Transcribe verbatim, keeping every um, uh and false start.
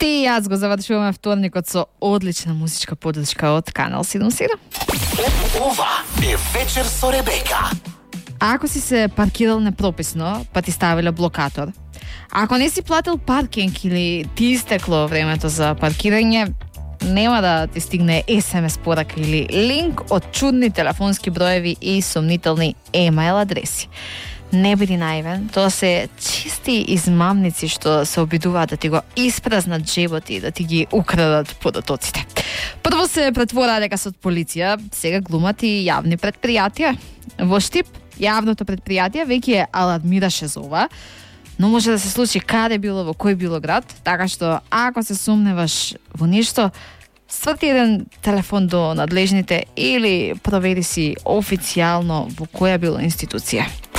Ти и јас го завршуваме вторникот со одлична музичка подршка од Канал седум седум. Ова е вечер со Ребека. Ако си се паркирал непрописно, па ти ставиле блокатор, ако не си платил паркинг или ти истекло времето за паркирање, нема да ти стигне ес ем ес порака или линк од чудни телефонски броеви и сомнителни емейл адреси. Не биди наивен, тоа се чисти измамници што се обидуваат да ти го испразнат джебот и да ти ги украдат податоците. Прво се претвораа дека се од полиција, сега глумат и јавни предпријатија. Во Штип, јавното предпријатие веќе алармираше за ова, но може да се случи каде било, во кој било град, така што ако се сумневаш во нешто, сврти еден телефон до надлежните или провери си официјално во која било институција.